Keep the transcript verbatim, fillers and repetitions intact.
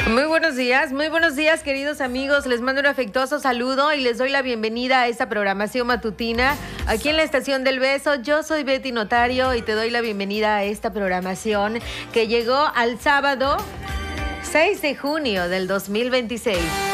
Muy buenos días, muy buenos días, queridos amigos. Les mando un afectuoso saludo y les doy la bienvenida a esta programación matutina aquí en la Estación del Beso. Yo soy Betty Notario y te doy la bienvenida a esta programación que llegó al sábado seis de junio del dos mil veintiséis.